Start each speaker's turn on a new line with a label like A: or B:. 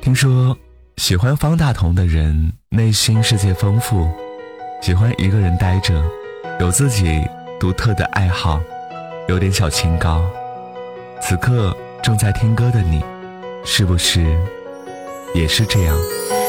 A: 听说喜欢方大同的人内心世界丰富，喜欢一个人待着，有自己独特的爱好，有点小清高。此刻正在听歌的你，是不是也是这样？